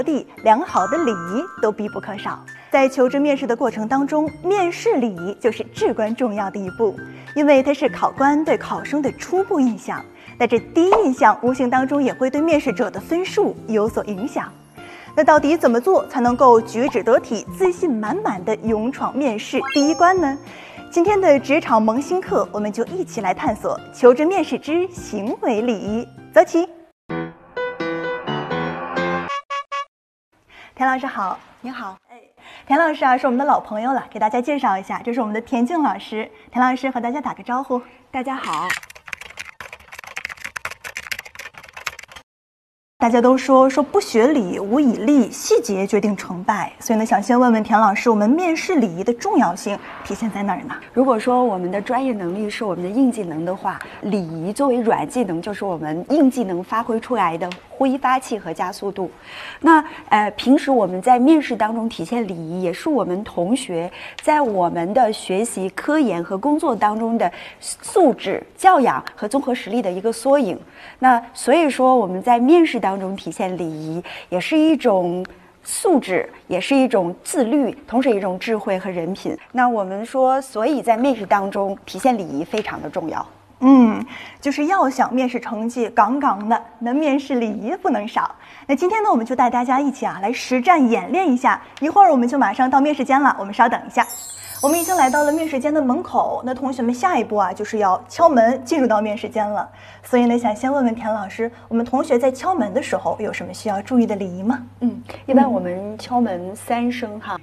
良好的礼仪都必不可少。在求职面试的过程当中，面试礼仪就是至关重要的一步，因为它是考官对考生的初步印象。那这第一印象无形当中也会对面试者的分数有所影响。那到底怎么做才能够举止得体、自信满满的勇闯面试第一关呢？今天的职场萌新课，我们就一起来探索求职面试之行为礼仪。走起！田老师好。 你好。 田老师啊，是我们的老朋友了，给大家介绍一下，这是我们的田静老师。田老师和大家打个招呼。 大家好。 大家都说不学礼，无以立，细节决定成败。所以呢，想先问问田老师，我们面试礼仪的重要性体现在哪儿呢？ 如果说我们的专业能力是我们的硬技能的话，礼仪作为软技能，就是我们硬技能发挥出来的挥发器和加速度。那平时我们在面试当中体现礼仪，也是我们同学在我们的学习、科研和工作当中的素质、教养和综合实力的一个缩影。那所以说我们在面试当中体现礼仪，也是一种素质，也是一种自律，同时也一种智慧和人品。那我们说，所以在面试当中体现礼仪非常的重要。 就是要想面试成绩杠杠的，那面试礼仪不能少。那今天呢，我们就带大家一起来实战演练一下。一会儿我们就马上到面试间了，我们稍等一下。我们已经来到了面试间的门口，那同学们下一步啊，就是要敲门进入到面试间了。所以呢，想先问问田老师，我们同学在敲门的时候有什么需要注意的礼仪吗？ 一般我们敲门3声哈。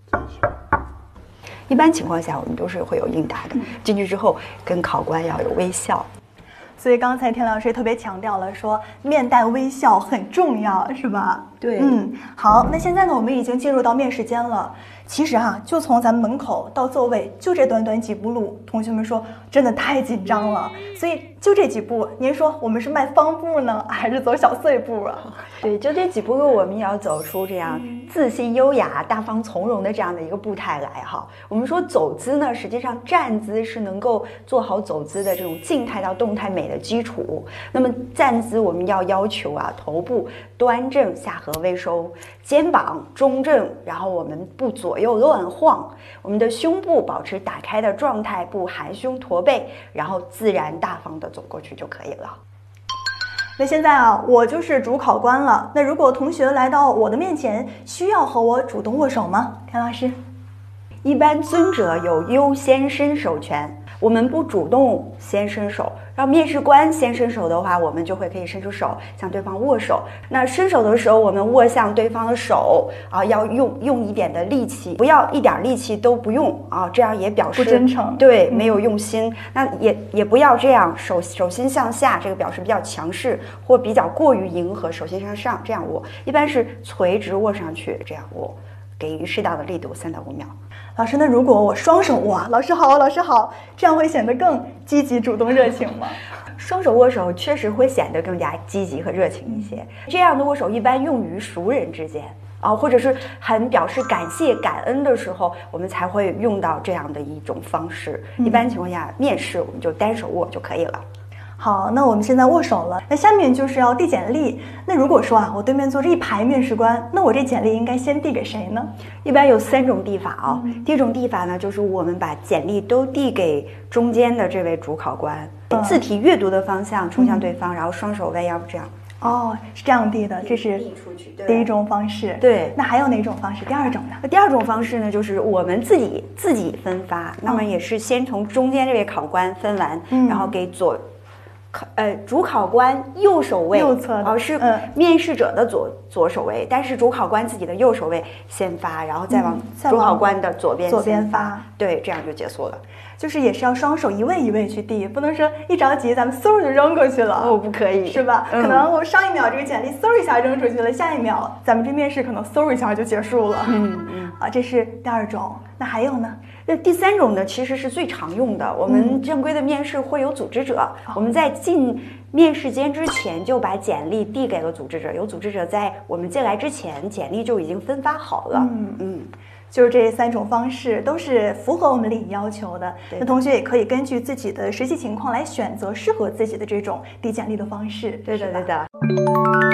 一般情况下，我们都是会有应答的。进去之后，跟考官要有微笑。 所以刚才田老师也特别强调了，说面带微笑很重要，是吧？ 对。 好，那现在呢，我们已经进入到面试间了。其实就从咱们门口到座位，就这短短几步路，同学们说真的太紧张了。所以就这几步，您说我们是迈方步呢，还是走小碎步啊？ 对，就这几步路，我们也要走出这样自信、优雅、大方、从容的这样的一个步态来哈。我们说走姿呢，实际上站姿是能够做好走姿的这种静态到动态美的基础。那么站姿我们要求头部端正，下颌微收，肩膀中正，然后我们不左右乱晃，我们的胸部保持打开的状态，不含胸驼背，然后自然大方的走过去就可以了。 那现在我就是主考官了。那如果同学来到我的面前，需要和我主动握手吗？田老师， 一般尊者有优先伸手权，我们不主动先伸手，让面试官先伸手的话，我们就可以伸出手向对方握手。那伸手的时候，我们握向对方的手要用一点的力气，不要一点力气都不用这样也表示不真诚， 对，没有用心。那也不要这样手心向下，这个表示比较强势或比较过于迎合，手心向上这样握，一般是垂直握上去这样握，给予适当的力度，3到5秒。 老师，那如果我双手握，老师好，老师好，这样会显得更积极、主动、热情吗？ 双手握手确实会显得更加积极和热情一些。这样的握手一般用于熟人之间或者是很表示感谢、感恩的时候，我们才会用到这样的一种方式。一般情况下，面试我们就单手握就可以了。 好，那我们现在握手了，那下面就是要递简历。那如果说我对面坐着一排面试官，那我这简历应该先递给谁呢？ 一般有3种递法第一种递法呢，就是我们把简历都递给中间的这位主考官，字体阅读的方向冲向对方，然后双手弯腰这样。 是这样递的，这是第一种方式。 对， 那还有哪种方式？第二种呢？ 第二种方式呢，就是我们自己分发，那么也是先从中间这位考官分完，然后给主考官右手位右侧的是面试者的左手位，但是主考官自己的右手位先发，然后再往主考官的左边发，对，这样就结束了。 就是也是要双手一位一位去递，不能说一着急咱们嗖就扔过去了不可以， 是吧？可能我上一秒这个简历嗖一下扔出去了，下一秒咱们这面试可能嗖一下就结束了。这是第2种。那还有呢？ 那第3种呢，其实是最常用的。我们正规的面试会有组织者，我们在进面试间之前就把简历递给了组织者，有组织者在我们进来之前，简历就已经分发好了。 就是这3种方式都是符合我们礼仪要求的。那同学也可以根据自己的实际情况来选择适合自己的这种递简历的方式。 对的。